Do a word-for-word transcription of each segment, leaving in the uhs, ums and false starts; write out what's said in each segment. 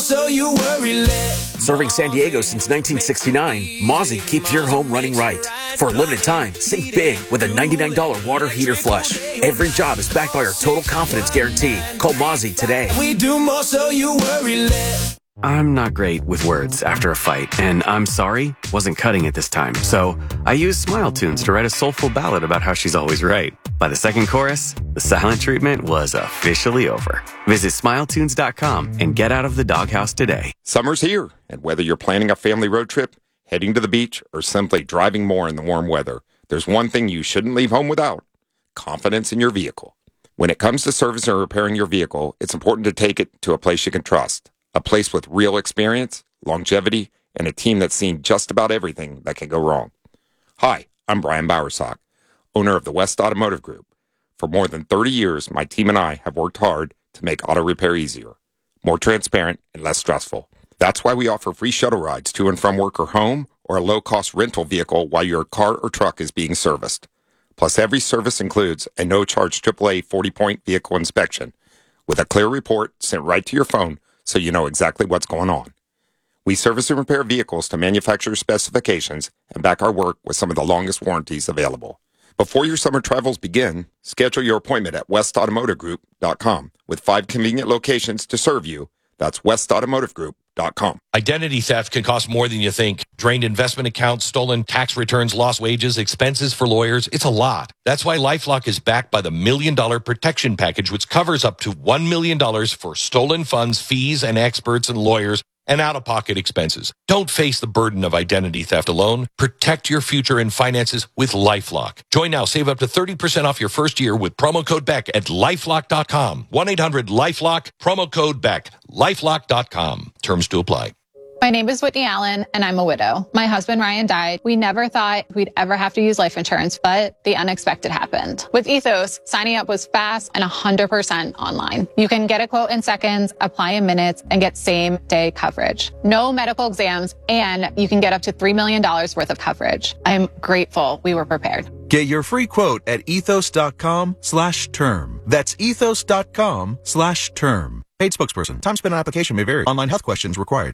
so you worry less. Serving San Diego since nineteen sixty-nine, Mozzie keeps your home running right. For a limited time, save big with a ninety-nine dollars water heater flush. Every job is backed by our Total Confidence Guarantee. Call Mozzie today. We do more so you worry less. I'm not great with words after a fight, and I'm sorry wasn't cutting it this time. So I used Smile Tunes to write a soulful ballad about how she's always right. By the second chorus, the silent treatment was officially over. Visit smile tunes dot com and get out of the doghouse today. Summer's here, and whether you're planning a family road trip, heading to the beach, or simply driving more in the warm weather, there's one thing you shouldn't leave home without: confidence in your vehicle. When it comes to servicing or repairing your vehicle, it's important to take it to a place you can trust. A place with real experience, longevity, and a team that's seen just about everything that can go wrong. Hi, I'm Brian Bowersock, owner of the West Automotive Group. For more than thirty years, my team and I have worked hard to make auto repair easier, more transparent, and less stressful. That's why we offer free shuttle rides to and from work or home, or a low-cost rental vehicle while your car or truck is being serviced. Plus, every service includes a no-charge triple A forty-point vehicle inspection with a clear report sent right to your phone so you know exactly what's going on. We service and repair vehicles to manufacturer specifications and back our work with some of the longest warranties available. Before your summer travels begin, schedule your appointment at west automotive group dot com with five convenient locations to serve you. That's west automotive group dot com. Identity theft can cost more than you think. Drained investment accounts, stolen tax returns, lost wages, expenses for lawyers. It's a lot. That's why LifeLock is backed by the Million Dollar Protection Package, which covers up to one million dollars for stolen funds, fees, and experts and lawyers, and out-of-pocket expenses. Don't face the burden of identity theft alone. Protect your future and finances with LifeLock. Join now. Save up to thirty percent off your first year with promo code Beck at lifelock dot com. one eight hundred lifelock, promo code Beck, lifelock dot com. Terms to apply. My name is Whitney Allen, and I'm a widow. My husband, Ryan, died. We never thought we'd ever have to use life insurance, but the unexpected happened. With Ethos, signing up was fast and one hundred percent online. You can get a quote in seconds, apply in minutes, and get same-day coverage. No medical exams, and you can get up to three million dollars worth of coverage. I'm grateful we were prepared. Get your free quote at ethos dot com slash term. That's ethos dot com slash term. Paid spokesperson. Time spent on application may vary. Online health questions required.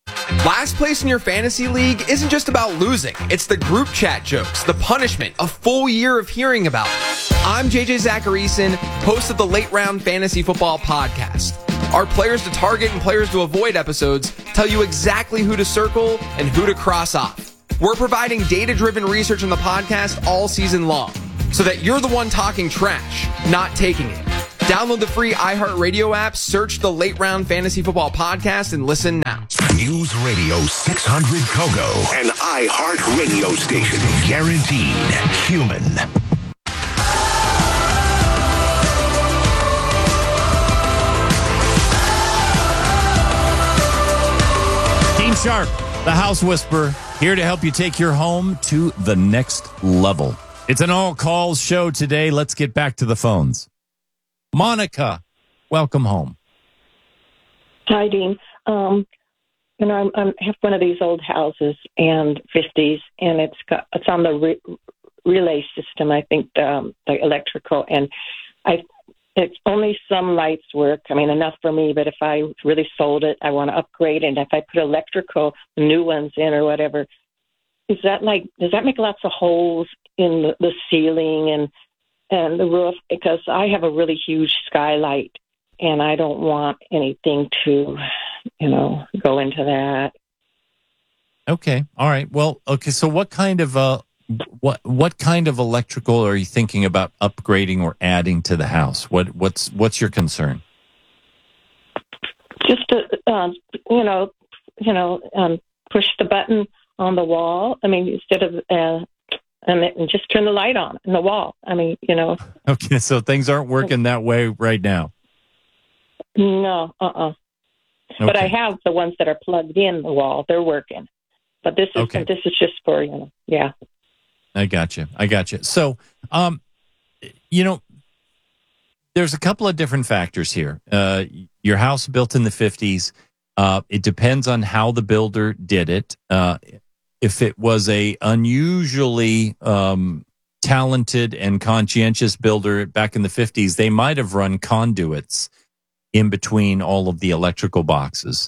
Last place in your fantasy league isn't just about losing. It's the group chat jokes, the punishment, a full year of hearing about it. I'm J J Zacharyson, host of the Late Round Fantasy Football Podcast. Our players to target and players to avoid episodes tell you exactly who to circle and who to cross off. We're providing data-driven research on the podcast all season long so that you're the one talking trash, not taking it. Download the free iHeartRadio app, search the Late Round Fantasy Football Podcast, and listen now. News Radio six hundred Kogo, an iHeartRadio station. Guaranteed human. Dean Sharp, the House Whisperer, here to help you take your home to the next level. It's an all-calls show today. Let's get back to the phones. Monica, welcome home. Hi, Dean. Um, you know, I'm, I'm, I have one of these old houses and fifties, and it's got it's on the re- relay system. I think um, the electrical, and I it's only some lights work. I mean, enough for me. But if I really sold it, I want to upgrade. And if I put electrical new ones in or whatever, is that like does that make lots of holes in the, the ceiling and and the roof? Because I have a really huge skylight, and I don't want anything to, you know, go into that. Okay. All right. Well, okay. So what kind of uh what what kind of electrical are you thinking about upgrading or adding to the house? What what's what's your concern? Just to, um, you know, you know, um, push the button on the wall. I mean, instead of uh, and just turn the light on in the wall. I mean, you know. Okay. So things aren't working that way right now. No. Uh. Uh-uh. Okay. But I have the ones that are plugged in the wall. They're working. But this is okay. This is just for, you know, yeah. I got you. I got you. So, um, you know, there's a couple of different factors here. Uh, your house built in the fifties. Uh, it depends on how the builder did it. Uh, if it was a unusually um, talented and conscientious builder back in the fifties, they might have run conduits in between all of the electrical boxes.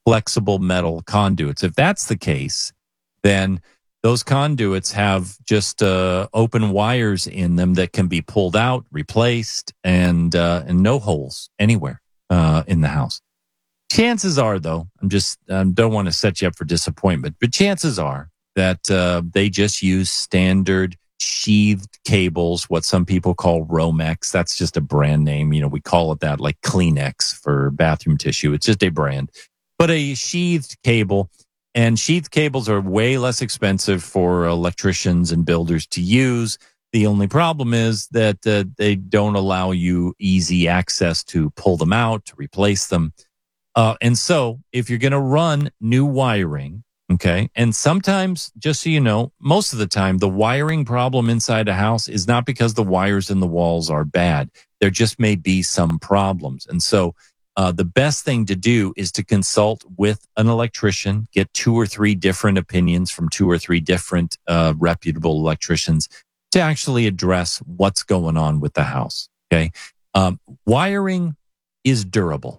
flexible metal conduits. If that's the case, then those conduits have just uh, open wires in them that can be pulled out, replaced, and uh, and no holes anywhere uh, in the house. Chances are, though, I'm just um, don't want to set you up for disappointment, but chances are that uh, they just use standard sheathed cables, what some people call Romex. That's just a brand name. You know, we call it that, like Kleenex for bathroom tissue. It's just a brand. But a sheathed cable, and sheathed cables are way less expensive for electricians and builders to use. The only problem is that uh, they don't allow you easy access to pull them out, to replace them. Uh, and so if you're going to run new wiring, okay, and sometimes, just so you know, most of the time, the wiring problem inside a house is not because the wires in the walls are bad. There just may be some problems. And so uh, the best thing to do is to consult with an electrician, get two or three different opinions from two or three different uh, reputable electricians to actually address what's going on with the house, okay? Um, wiring is durable.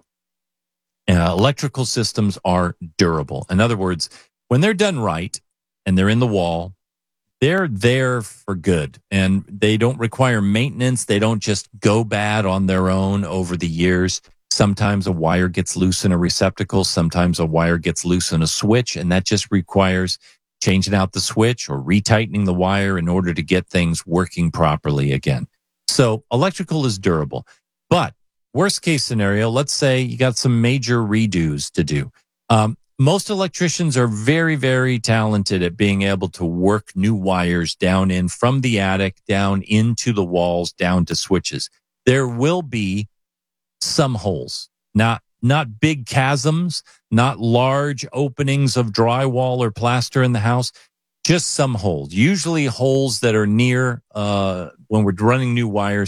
Uh, electrical systems are durable. In other words, when they're done right and they're in the wall, they're there for good and they don't require maintenance. They don't just go bad on their own over the years. Sometimes a wire gets loose in a receptacle. Sometimes a wire gets loose in a switch, and that just requires changing out the switch or retightening the wire in order to get things working properly again. So electrical is durable. But worst case scenario, let's say you got some major redos to do. Um, most electricians are very, very talented at being able to work new wires down in from the attic, down into the walls, down to switches. There will be some holes, not not big chasms, not large openings of drywall or plaster in the house, just some holes, usually holes that are near, uh, when we're running new wires,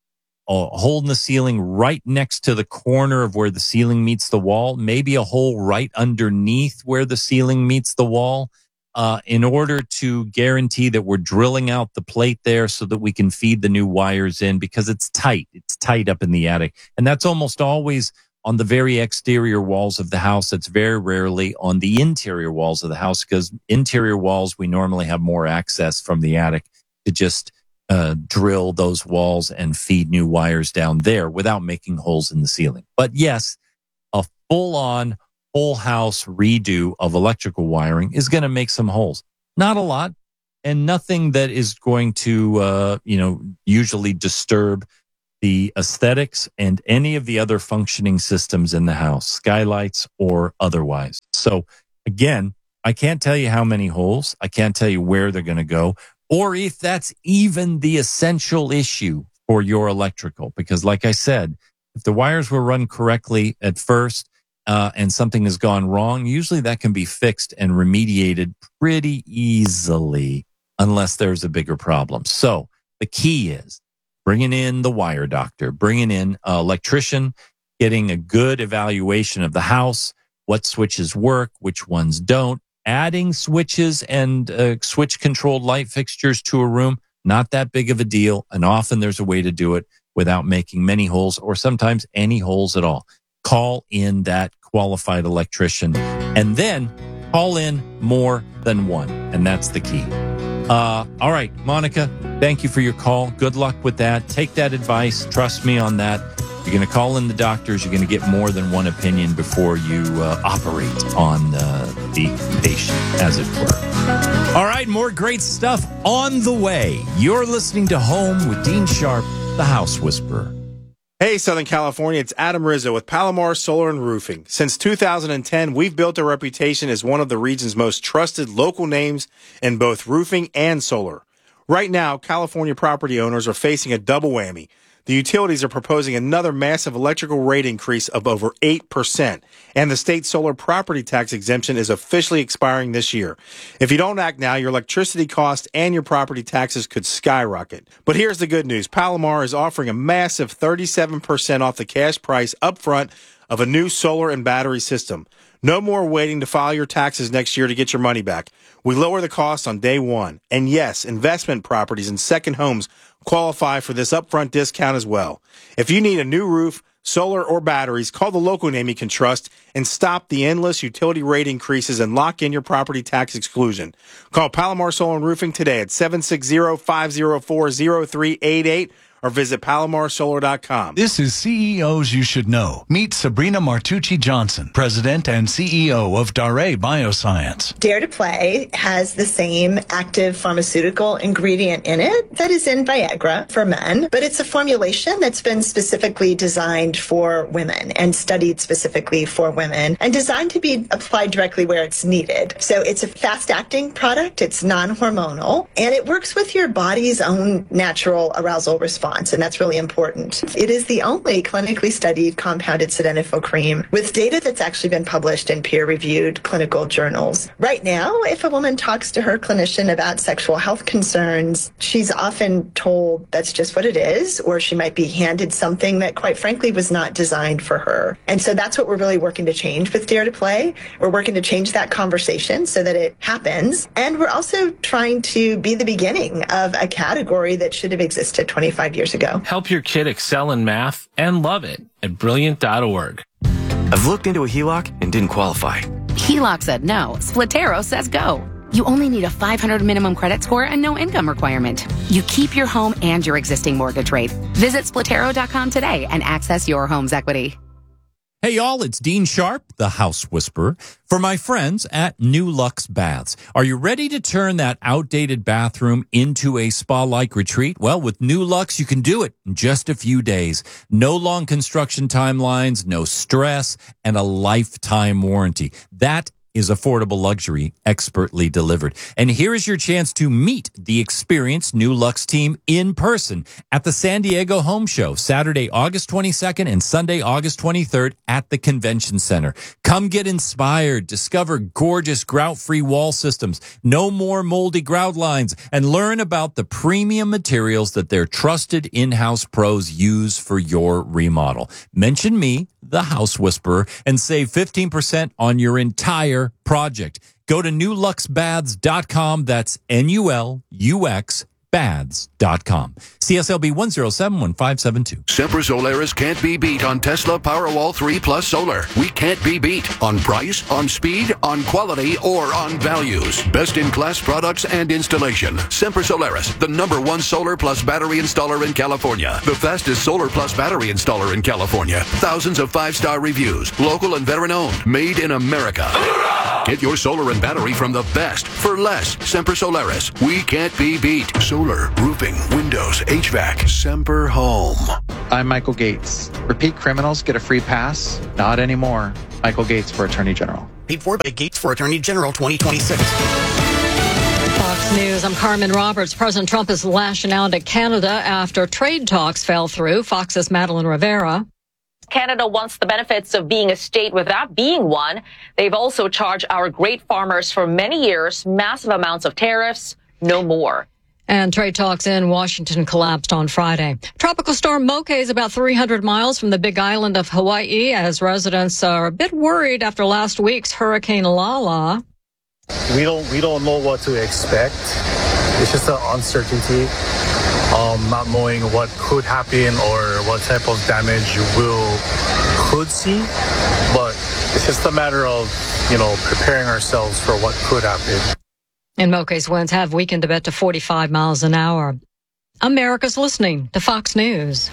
a hole in the ceiling right next to the corner of where the ceiling meets the wall, maybe a hole right underneath where the ceiling meets the wall, uh, in order to guarantee that we're drilling out the plate there so that we can feed the new wires in, because it's tight. It's tight up in the attic. And that's almost always on the very exterior walls of the house. It's very rarely on the interior walls of the house, because interior walls, we normally have more access from the attic to just uh, drill those walls and feed new wires down there without making holes in the ceiling. But yes, a full-on whole house redo of electrical wiring is going to make some holes. Not a lot, and nothing that is going to, uh, you know, usually disturb the aesthetics and any of the other functioning systems in the house, skylights or otherwise. So again, I can't tell you how many holes. I can't tell you where they're going to go, or if that's even the essential issue for your electrical. Because like I said, if the wires were run correctly at first, uh, and something has gone wrong, usually that can be fixed and remediated pretty easily unless there's a bigger problem. So the key is bringing in the wire doctor, bringing in an electrician, getting a good evaluation of the house, what switches work, which ones don't, adding switches and uh, switch-controlled light fixtures to a room, not that big of a deal, and often there's a way to do it without making many holes or sometimes any holes at all. Call in that qualified electrician, and then call in more than one, and that's the key. Uh, all right, Monica, thank you for your call. Good luck with that. Take that advice. Trust me on that. You're going to call in the doctors. You're going to get more than one opinion before you uh, operate on uh, the patient, as it were. All right, more great stuff on the way. You're listening to Home with Dean Sharp, the House Whisperer. Hey, Southern California, it's Adam Rizzo with Palomar Solar and Roofing. Since two thousand ten, we've built a reputation as one of the region's most trusted local names in both roofing and solar. Right now, California property owners are facing a double whammy. The utilities are proposing another massive electrical rate increase of over eight percent, and the state solar property tax exemption is officially expiring this year. If you don't act now, your electricity costs and your property taxes could skyrocket. But here's the good news. Palomar is offering a massive thirty-seven percent off the cash price upfront of a new solar and battery system. No more waiting to file your taxes next year to get your money back. We lower the cost on day one. And yes, investment properties and second homes qualify for this upfront discount as well. If you need a new roof, solar, or batteries, call the local name you can trust and stop the endless utility rate increases and lock in your property tax exclusion. Call Palomar Solar and Roofing today at seven six zero, five zero four, zero three eight eight or visit palomar solar dot com. This is C E Os You Should Know. Meet Sabrina Martucci Johnson, President and C E O of Daré Bioscience. Dare to Play has the same active pharmaceutical ingredient in it that is in Viagra for men, but it's a formulation that's been specifically designed for women and studied specifically for women and designed to be applied directly where it's needed. So it's a fast-acting product, it's non-hormonal, and it works with your body's own natural arousal response. And that's really important. It is the only clinically studied compounded sildenafil cream with data that's actually been published in peer-reviewed clinical journals. Right now, if a woman talks to her clinician about sexual health concerns, she's often told that's just what it is, or she might be handed something that, quite frankly, was not designed for her. And so that's what we're really working to change with Dare to Play. We're working to change that conversation so that it happens. And we're also trying to be the beginning of a category that should have existed twenty-five years ago. Help your kid excel in math and love it at brilliant dot org. I've looked into a H E L O C and didn't qualify. H E L O C said no. Splitero says go. You only need a five hundred minimum credit score and no income requirement. You keep your home and your existing mortgage rate. Visit splitero dot com today and access your home's equity. Hey y'all, it's Dean Sharp, the House Whisperer, for my friends at New Lux Baths. Are you ready to turn that outdated bathroom into a spa-like retreat? Well, with New Lux, you can do it in just a few days. No long construction timelines, no stress, and a lifetime warranty. That is affordable luxury expertly delivered. And here is your chance to meet the experienced New Lux team in person at the San Diego Home Show, Saturday, August twenty-second and Sunday, August twenty-third at the Convention Center. Come get inspired, discover gorgeous grout-free wall systems, no more moldy grout lines, and learn about the premium materials that their trusted in-house pros use for your remodel. Mention me, the House Whisperer, and save fifteen percent on your entire project. Go to new lux baths dot com. That's N U L U X baths dot com. C S L B one zero seven one five seven two. Sempra Solaris can't be beat on Tesla Powerwall three Plus Solar. We can't be beat on price, on speed, on quality, or on values. Best-in-class products and installation. Sempra Solaris, the number one solar plus battery installer in California. The fastest solar plus battery installer in California. Thousands of five-star reviews. Local and veteran-owned. Made in America. Get your solar and battery from the best for less. Sempra Solaris. We can't be beat. Solar, roofing, windows, H V A C. Semper Home. I'm Michael Gates. Repeat criminals get a free pass? Not anymore. Michael Gates for Attorney General. Paid for by Gates for Attorney General twenty twenty-six. Fox News, I'm Carmen Roberts. President Trump is lashing out at Canada after trade talks fell through. Fox's Madeline Rivera. Canada wants the benefits of being a state without being one. They've also charged our great farmers for many years massive amounts of tariffs. No more. And trade talks in Washington collapsed on Friday. Tropical storm Moke is about three hundred miles from the big island of Hawaii, as residents are a bit worried after last week's Hurricane Lala. We don't we don't know what to expect. It's just an uncertainty, um, not knowing what could happen or what type of damage you will could see. But it's just a matter of, you know, preparing ourselves for what could happen. And Moke's winds have weakened a bit to forty-five miles an hour. America's listening to Fox News.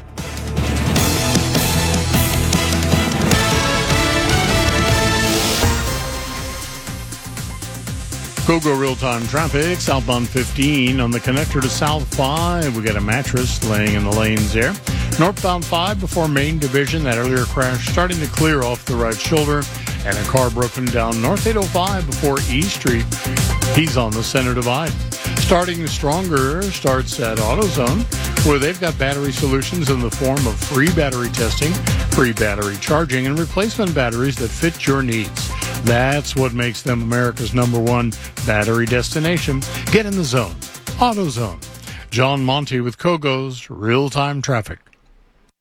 Kogo real-time traffic, southbound fifteen on the connector to South five. We got a mattress laying in the lanes there. Northbound five before Main Division, that earlier crash starting to clear off the right shoulder. And a car broken down North eight oh five before E Street. He's on the center divide. Starting stronger starts at AutoZone, where they've got battery solutions in the form of free battery testing, free battery charging, and replacement batteries that fit your needs. That's what makes them America's number one battery destination. Get in the zone. AutoZone. John Monty with Kogo's real-time traffic.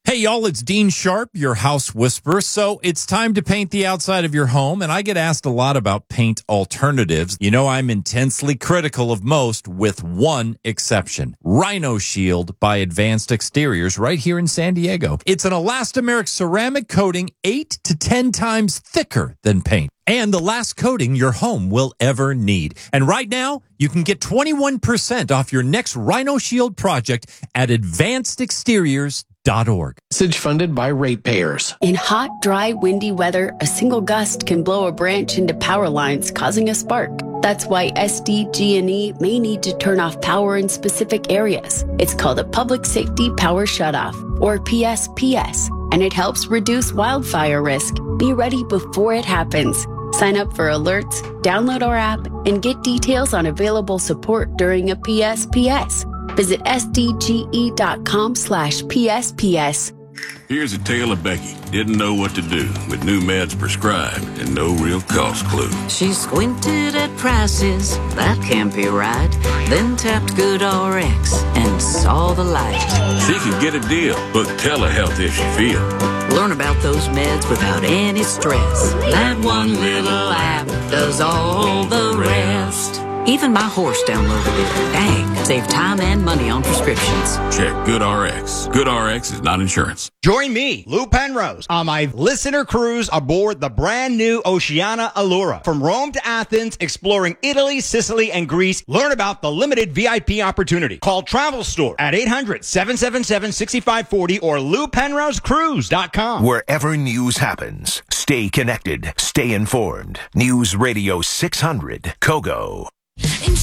Hey, y'all, it's Dean Sharp, your house whisperer. So it's time to paint the outside of your home, and I get asked a lot about paint alternatives. You know, I'm intensely critical of most, with one exception. Rhino Shield by Advanced Exteriors right here in San Diego. It's an elastomeric ceramic coating eight to ten times thicker than paint, and the last coating your home will ever need. And right now, you can get twenty-one percent off your next Rhino Shield project at advanced exteriors dot org. Message funded by ratepayers. In hot, dry, windy weather, a single gust can blow a branch into power lines, causing a spark. That's why S D G and E may need to turn off power in specific areas. It's called a Public Safety Power Shutoff, or P S P S, and it helps reduce wildfire risk. Be ready before it happens. Sign up for alerts, download our app, and get details on available support during a P S P S. Visit sdge.com slash PSPS. Here's a tale of Becky. Didn't know what to do with new meds prescribed and no real cost clue. She squinted at prices, that can't be right. Then tapped GoodRx and saw the light. She could get a deal, book telehealth if she feel. Learn about those meds without any stress. That one little app does all the rest. Even my horse downloaded it. Dang, save time and money on prescriptions. Check GoodRx. GoodRx is not insurance. Join me, Lou Penrose, on my listener cruise aboard the brand new Oceania Allura. From Rome to Athens, exploring Italy, Sicily, and Greece. Learn about the limited V I P opportunity. Call Travel Store at eight hundred, seven seven seven, six five four zero or lou penrose cruise dot com. Wherever news happens, stay connected, stay informed. News Radio six hundred, Kogo.